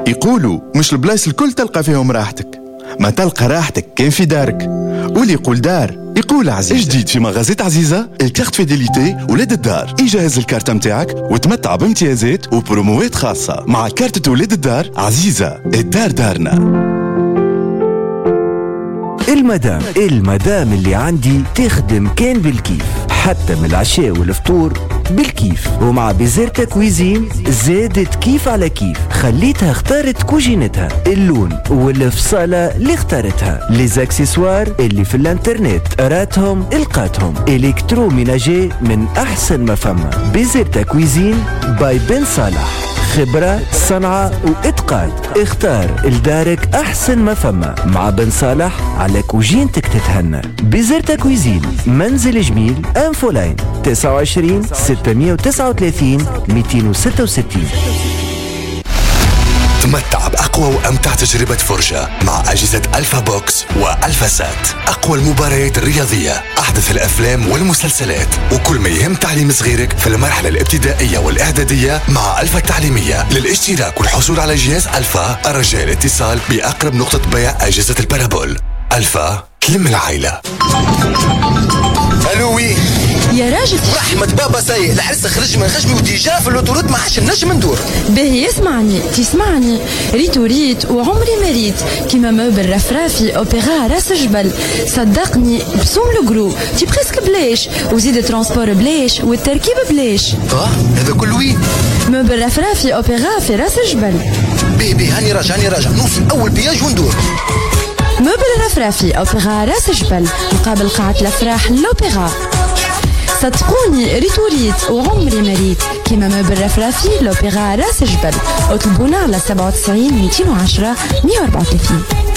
يقولوا مش البلايص الكل تلقى فيهم راحتك، ما تلقى راحتك كان في دارك. واللي يقول دار يقول عزيزة. جديد في مغازات عزيزة الكارت فيديليتي ولاد الدار. يجهز الكارت متاعك وتمتع بامتيازات وبروموات خاصة مع كارت ولاد الدار. عزيزة، الدار دارنا. المدام اللي عندي تخدم كان بالكيف، حتى من العشاء والفطور بالكيف. ومع بيزيرتا كويزين زادت كيف على كيف، خليتها اختارت كوجينتها، اللون والفصالة اللي اختارتها، ليزاكسيسوار اللي في الانترنت راتهم القاتهم، الكترو ميناجي من احسن ما فما. بيزيرتا كويزين باي بن صالح، خبرة صنعة وإتقان. اختار لدارك أحسن ما فما مع بن صالح على كوجينتك تتهنى. بيزيرتا كويزين، منزل جميل، أنفولاين 29 639 266. تمتع بأقوى وأمتع تجربة فرجة مع أجهزة ألفا بوكس وألفا سات. أقوى المباريات الرياضية، أحدث الأفلام والمسلسلات، وكل ما يهم تعليم صغيرك في المرحلة الابتدائية والإعدادية مع ألفا التعليمية. للاشتراك والحصول على جهاز ألفا الرجاء الاتصال بأقرب نقطة بيع أجهزة البارابول. ألفا، تلم العائلة. الو وي يا راجل، رحمة بابا سيء، العرس خرج من خشمي وديجا في الاوتوريت ما عادش نجم ندور. باهي تسمعني ريت وعمري ما ريت كيما موبل رفرافي اوبيرا راس جبل. صدقني بسوم لو تي بريسك بلاش، وزيد ترونسبور بلاش والتركيب بلاش. هذا كل وين؟ موبل رفرافي اوبيرا في راس جبل. بي هاني راجع نوصل اول بياج وندور. موبل رفرافي اوبيرا راس جبل مقابل قاعة الافراح لوبيرا. صدقوني ريت وعمري ما ريت كيما موبل رفرافي لوبيرا راس جبل. اطلبونا على 97 210 134.